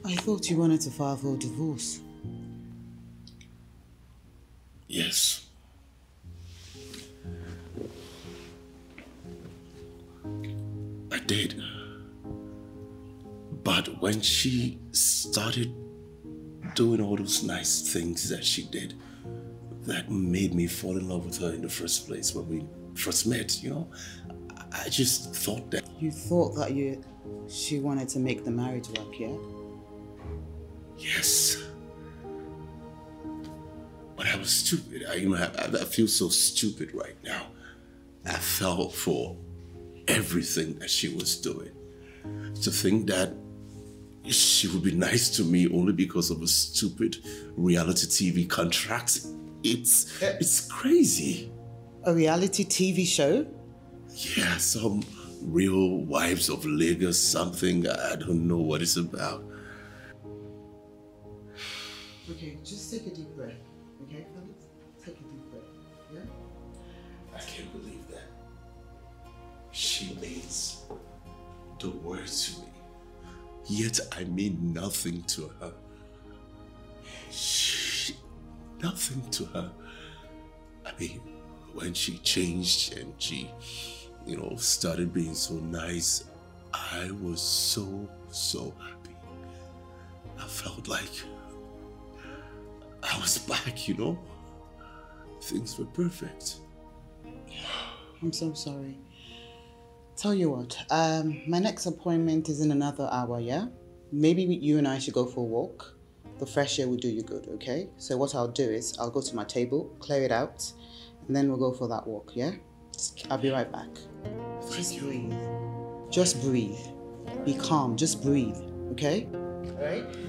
I thought you wanted to file for a divorce. Yes. I did. But when she started doing all those nice things that she did, that made me fall in love with her in the first place when we first met, I just thought that. You thought that she wanted to make the marriage work, yeah? Yes. But I was stupid. I feel so stupid right now. I fell for everything that she was doing. To think that she would be nice to me only because of a stupid reality TV contract. It's crazy. A reality TV show? Yeah, some Real Wives of Lagos something. I don't know what it's about. Okay, just take a deep breath. Okay, fellas? Take a deep breath. Yeah? I can't believe that. She means the world to me. Yet I mean nothing to her. Nothing to her. I mean, when she changed and she, started being so nice, I was so happy. I felt like I was back, Things were perfect. I'm so sorry. Tell you what, my next appointment is in another hour, yeah? Maybe you and I should go for a walk. The fresh air will do you good, okay? So what I'll do is I'll go to my table, clear it out, and then we'll go for that walk, yeah? I'll be right back. Just breathe. Just breathe. Be calm, just breathe, okay? All right?